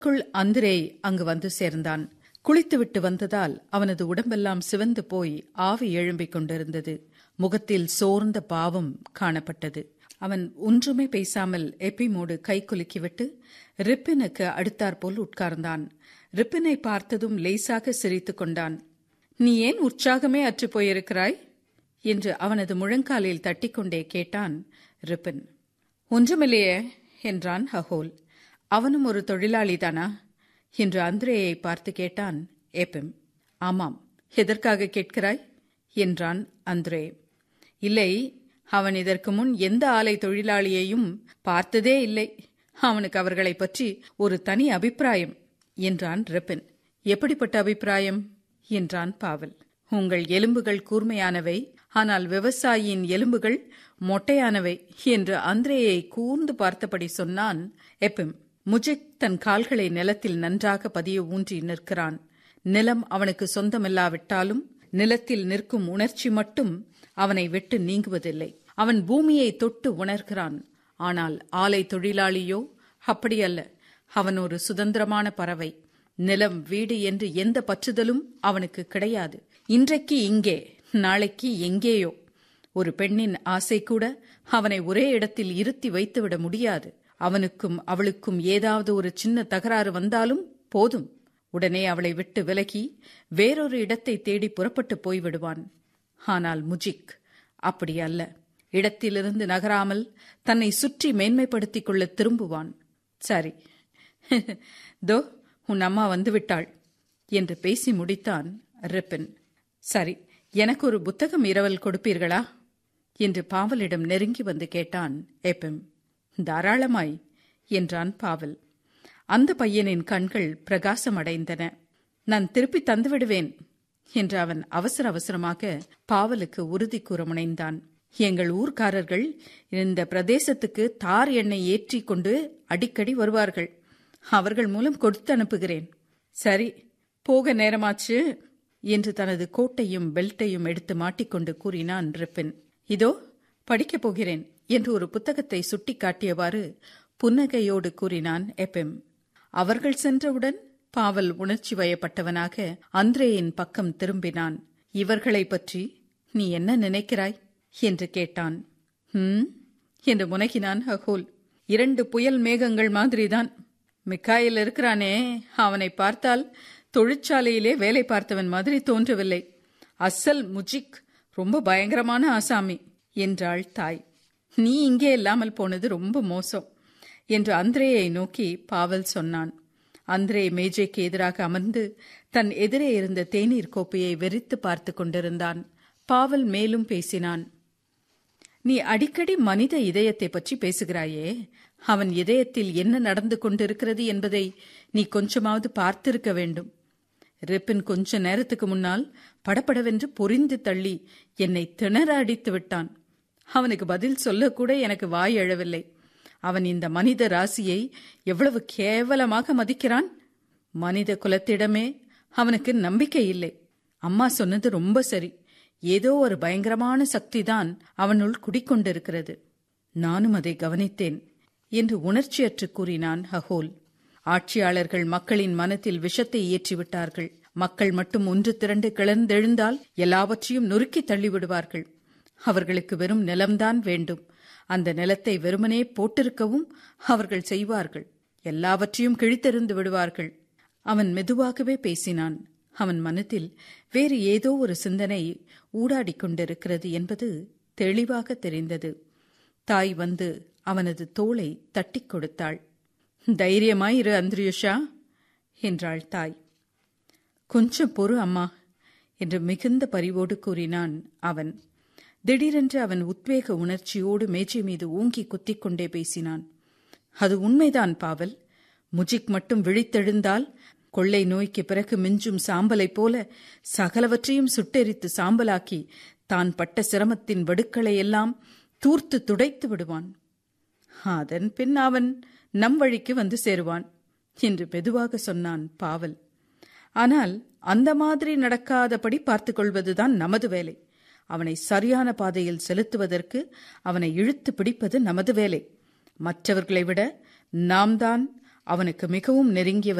அந்திரே அங்கு வந்து சேர்ந்தான். குளித்துவிட்டு வந்ததால் அவனது உடம்பெல்லாம் சிவந்து போய் ஆவி எழும்பிக் கொண்டிருந்தது. முகத்தில் சோர்ந்த பாவம் காணப்பட்டது. அவன் ஒன்றுமே பேசாமல் எப்பிமோடு கை குலுக்கிவிட்டு ரிப்பினுக்கு அடுத்தாற்போல் உட்கார்ந்தான். ரிப்பினை பார்த்ததும் லேசாக சிரித்துக் கொண்டான். நீ ஏன் உற்சாகமே அற்று போயிருக்கிறாய் என்று அவனது முழங்காலில் தட்டிக்கொண்டே கேட்டான் ரிப்பின். ஒன்றுமில்லையே என்றான் ஹகோல். அவனும் ஒரு தொழிலாளிதானா என்று அந்திரேயை பார்த்து கேட்டான் எப்பிம். ஆமாம். எதற்காக கேட்கிறாய் என்றான் அந்திரே. இல்லை, அவன் இதற்கு முன் எந்த ஆலை தொழிலாளியையும் பார்த்ததே இல்லை. அவனுக்கு அவர்களை பற்றி ஒரு தனி அபிப்பிராயம் என்றான் ரிப்பின். எப்படிப்பட்ட அபிப்பிராயம் என்றான் பாவல். உங்கள் எலும்புகள் கூர்மையானவை, ஆனால் விவசாயியின் எலும்புகள் மொட்டையானவை என்று அந்திரேயை கூர்ந்து பார்த்தபடி சொன்னான் எப்பிம். முஜிக் தன் கால்களை நிலத்தில் நன்றாக பதிய ஊன்றி நிற்கிறான். நிலம் அவனுக்கு சொந்தமில்லாவிட்டாலும் நிலத்தில் நிற்கும் உணர்ச்சி மட்டும் அவனை விட்டு நீங்குவதில்லை. அவன் பூமியை தொட்டு உணர்கிறான். ஆனால் ஆலை தொழிலாளியோ அப்படியல்ல. அவன் ஒரு சுதந்திரமான பறவை. நிலம், வீடு என்று எந்த பற்றுதலும் அவனுக்கு கிடையாது. இன்றைக்கு இங்கே, நாளைக்கு எங்கேயோ. ஒரு பெண்ணின் ஆசை கூட அவனை ஒரே இடத்தில் இருத்தி வைத்துவிட முடியாது. அவனுக்கும் அவளுக்கும் ஏதாவது ஒரு சின்ன தகராறு வந்தாலும் போதும், உடனே அவளை விட்டு விலகி வேறொரு இடத்தை தேடி புறப்பட்டு போய்விடுவான். ஆனால் முஜிக் அப்படி அல்ல. இடத்திலிருந்து நகராமல் தன்னை சுற்றி மேன்மைப்படுத்திக் கொள்ள திரும்புவான். சரி, தோ உன் அம்மா வந்துவிட்டாள் என்று பேசி முடித்தான் ரிப்பின். சரி, எனக்கு ஒரு புத்தகம் இரவல் கொடுப்பீர்களா என்று பாவலிடம் நெருங்கி வந்து கேட்டான் எப்பிம். தாராளமாய் என்றான் பாவல். அந்த பையனின் கண்கள் பிரகாசம் அடைந்தன. நான் திருப்பி தந்துவிடுவேன் என்று அவன் அவசர அவசரமாக பாவலுக்கு உறுதி கூற முனைந்தான். எங்கள் ஊர்க்காரர்கள் இந்த பிரதேசத்துக்கு தார் எண்ணெய் ஏற்றி கொண்டு அடிக்கடி வருவார்கள். அவர்கள் மூலம் கொடுத்து அனுப்புகிறேன். சரி, போக நேரமாச்சு என்று தனது கோட்டையும் பெல்ட்டையும் எடுத்து மாட்டிக்கொண்டு கூறினான் ரிப்பின். இதோ படிக்கப் போகிறேன் என்று ஒரு புத்தகத்தை சுட்டி காட்டியவாறு புன்னகையோடு கூறினான் எப்பிம். அவர்கள் சென்றவுடன் பாவல் உணர்ச்சி வயப்பட்டவனாக அந்திரேயின் பக்கம் திரும்பினான். இவர்களை பற்றி நீ என்ன நினைக்கிறாய் என்று கேட்டான். என்று முனகினான் ஹகோல். 2 புயல் மேகங்கள் மாதிரிதான். மிக்காயில் இருக்கிறானே, அவனை பார்த்தால் தொழிற்சாலையிலே வேலை பார்த்தவன் மாதிரி தோன்றவில்லை. அசல் முஜிக் ரொம்ப பயங்கரமான ஆசாமி என்றாள் தாய். நீ இங்கே இல்லாமல் போனது ரொம்ப மோசம் என்று அந்திரேயை நோக்கி பாவல் சொன்னான். அந்திரே மேஜைக்கு எதிராக அமர்ந்து தன் எதிரே இருந்த தேநீர் கோப்பையை வெறித்து பார்த்து கொண்டிருந்தான். பாவல் மேலும் பேசினான். நீ அடிக்கடி மனித இதயத்தை பற்றி பேசுகிறாயே, அவன் இதயத்தில் என்ன நடந்து கொண்டிருக்கிறது என்பதை நீ கொஞ்சமாவது பார்த்திருக்க வேண்டும். ரிப்பின் கொஞ்ச நேரத்துக்கு முன்னால் படபடவென்று பொரிந்து தள்ளி என்னை திணற அடித்து விட்டான். அவனுக்கு பதில் சொல்லக்கூட எனக்கு வாய் எழவில்லை. அவன் இந்த மனித ராசியை எவ்வளவு கேவலமாக மதிக்கிறான். மனித குலத்திடமே அவனுக்கு நம்பிக்கை இல்லை. அம்மா சொன்னது ரொம்ப சரி. ஏதோ ஒரு பயங்கரமான சக்திதான் அவனுள் குடிக்கொண்டிருக்கிறது. நானும் அதை கவனித்தேன் என்று உணர்ச்சியற்று கூறினான் ஹகோல். ஆட்சியாளர்கள் மக்களின் மனத்தில் விஷத்தை ஏற்றிவிட்டார்கள். மக்கள் மட்டும் ஒன்று திரண்டு கிளர்ந்தெழுந்தால் எல்லாவற்றையும் நொறுக்கி தள்ளிவிடுவார்கள். அவர்களுக்கு வெறும் நிலம்தான் வேண்டும். அந்த நிலத்தை வெறுமனே போட்டிருக்கவும் அவர்கள் செய்வார்கள். எல்லாவற்றையும் கிழித்தெறிந்து விடுவார்கள். அவன் மெதுவாகவே பேசினான். அவன் மனத்தில் வேறு ஏதோ ஒரு சிந்தனை ஊடாடிக் கொண்டிருக்கிறது என்பது தெளிவாக தெரிந்தது. தாய் வந்து அவனது தோளை தட்டிக் கொடுத்தாள். தைரியமாயிரு அந்திரியுஷா என்றாள் தாய். கொஞ்சம் பொறு அம்மா என்று மிகுந்த பரிவோடு கூறினான் அவன். திடீரென்று அவன் உத்வேக உணர்ச்சியோடு மேஜை மீது ஓங்கி குத்திக் கொண்டே பேசினான். அது உண்மைதான் பாவல். முஜிக் மட்டும் விழித்தெழுந்தால் கொள்ளை நோய்க்கு பிறகு மிஞ்சும் சாம்பலைப் போல சகலவற்றையும் சுட்டெரித்து சாம்பலாக்கி தான் பட்ட சிரமத்தின் வடுக்களை எல்லாம் தூர்த்து துடைத்து விடுவான். அதன் பின் அவன் நம் வழிக்கு வந்து சேருவான் என்று மெதுவாக சொன்னான் பாவல். ஆனால் அந்த மாதிரி நடக்காதபடி பார்த்துக் கொள்வதுதான் நமது வேலை. அவனை சரியான பாதையில் செலுத்துவதற்கு அவனை இழுத்து பிடிப்பது நமது வேலை. மற்றவர்களை விட நாம் தான் அவனுக்கு மிகவும் நெருங்கியவர்